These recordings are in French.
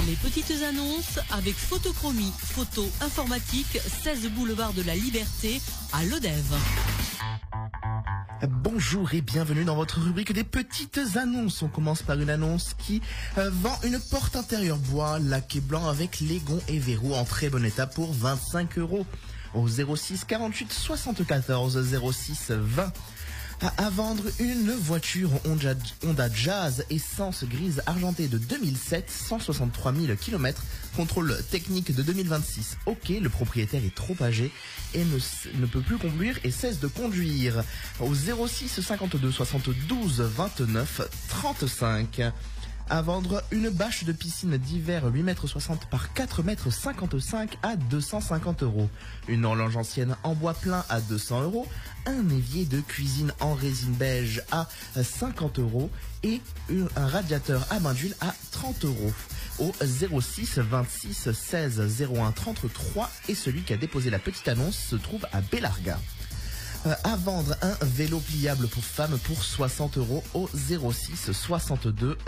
Les petites annonces avec Photochromie, photo informatique, 16 boulevard de la Liberté à Lodève. Bonjour et bienvenue dans votre rubrique des petites annonces. On commence par une annonce qui vend une porte intérieure bois laqué blanc avec les gonds et verrous en très bon état pour 25 € au 06 48 74 06 20. À vendre une voiture Honda Jazz essence grise argentée de 2007, 163 000 km, contrôle technique de 2026. Ok, le propriétaire est trop âgé et ne peut plus conduire et cesse de conduire. Au 06 52 72 29 35. À vendre une bâche de piscine d'hiver 8,60 m par 4,55 m à 250 €. Une horloge ancienne en bois plein à 200 €. Un évier de cuisine en résine beige à 50 € et un radiateur à bain d'huile à 30 €. Au 06 26 16 01 33 et celui qui a déposé la petite annonce se trouve à Bellarga. À vendre un vélo pliable pour femmes pour 60 € au 06 62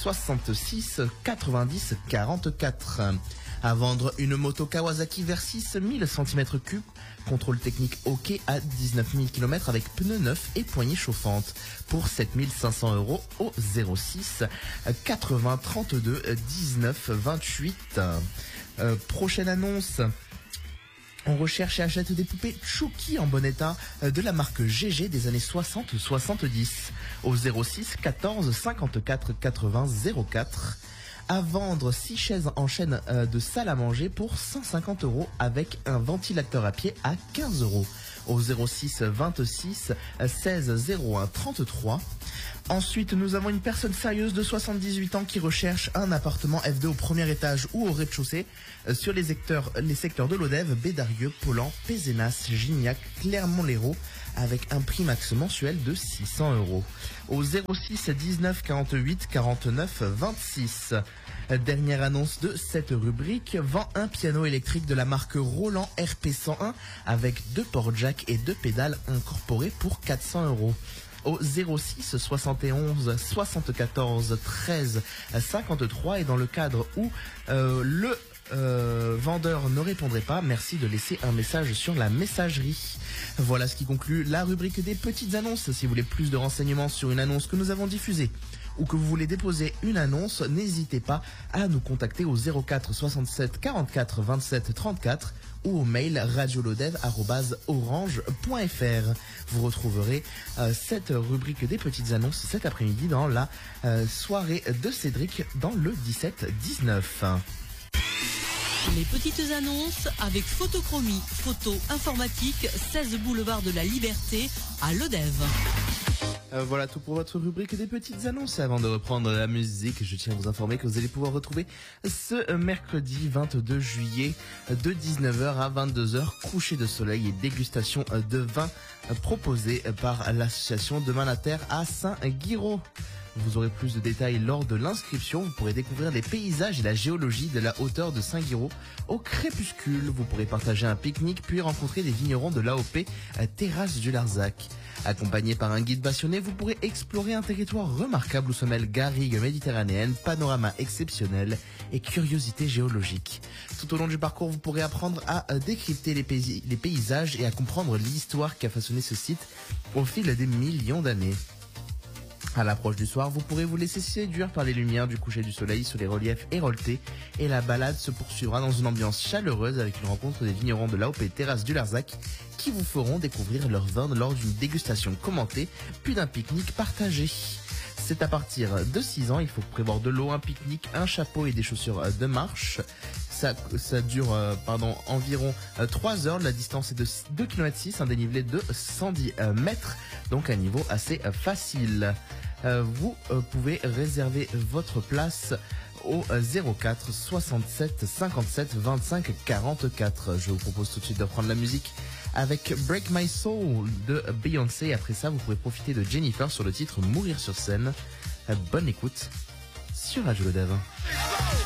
66 90 44. À vendre une moto Kawasaki Versys 1000 cm3, contrôle technique OK à 19 000 km avec pneus neufs et poignées chauffantes pour 7 500 € au 06 80 32 19 28. Prochaine annonce. On recherche et achète des poupées Chucky en bon état de la marque GG des années 60-70 au 06 14 54 80 04. À vendre 6 chaises en chaîne de salle à manger pour 150 € avec un ventilateur à pied à 15 € au 06 26 16 01 33. Ensuite, nous avons une personne sérieuse de 78 ans qui recherche un appartement F2 au premier étage ou au rez-de-chaussée sur les secteurs de Lodève, Bédarieux, Paulan, Pézenas, Gignac, Clermont-Lérault avec un prix max mensuel de 600 € au 06 19 48 49 26. Dernière annonce de cette rubrique, vend un piano électrique de la marque Roland RP101 avec 2 ports jack et 2 pédales incorporées pour 400 € au 06 71 74 13 53 et dans le cadre où le vendeur ne répondrait pas, merci de laisser un message sur la messagerie. Voilà ce qui conclut la rubrique des petites annonces. Si vous voulez plus de renseignements sur une annonce que nous avons diffusée ou que vous voulez déposer une annonce, n'hésitez pas à nous contacter au 04 67 44 27 34 ou au mail radiolodev@orange.fr. Vous retrouverez cette rubrique des petites annonces cet après-midi dans la soirée de Cédric dans le 17-19. Les petites annonces avec Photochromie, photo informatique, 16 boulevard de la Liberté à Lodève. Voilà tout pour votre rubrique des petites annonces. Avant de reprendre la musique, je tiens à vous informer que vous allez pouvoir retrouver ce mercredi 22 juillet de 19h à 22h coucher de soleil et dégustation de vin proposé par l'association Demain la Terre à Saint-Guiraud. Vous aurez plus de détails lors de l'inscription. Vous pourrez découvrir les paysages et la géologie de la hauteur de Saint-Guiraud au crépuscule. Vous pourrez partager un pique-nique puis rencontrer des vignerons de l'AOP Terrasse du Larzac. Accompagné par un guide passionné, vous pourrez explorer un territoire remarquable où se mêlent garrigues méditerranéennes, panorama exceptionnel et curiosité géologique. Tout au long du parcours, vous pourrez apprendre à décrypter les paysages et à comprendre l'histoire qui a façonné ce site au fil des millions d'années. À l'approche du soir, vous pourrez vous laisser séduire par les lumières du coucher du soleil sur les reliefs héroltés et la balade se poursuivra dans une ambiance chaleureuse avec une rencontre des vignerons de l'AOP Terrasse du Larzac qui vous feront découvrir leur vin lors d'une dégustation commentée puis d'un pique-nique partagé. C'est à partir de 6 ans, il faut prévoir de l'eau, un pique-nique, un chapeau et des chaussures de marche. Ça dure environ 3 heures. La distance est de 2,6 km, un dénivelé de 110 mètres, donc un niveau assez facile. Vous pouvez réserver votre place au 04 67 57 25 44. Je vous propose tout de suite de prendre la musique avec Break My Soul de Beyoncé. Après ça, vous pourrez profiter de Jennifer sur le titre Mourir sur scène. Bonne écoute sur Radio Lodève.